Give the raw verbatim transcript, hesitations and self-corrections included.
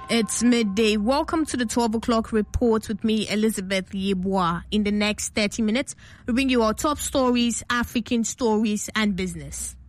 It's midday. Welcome to the twelve o'clock report with me, Elizabeth Yeboah. In the next thirty minutes, we bring you our top stories, African stories, and business.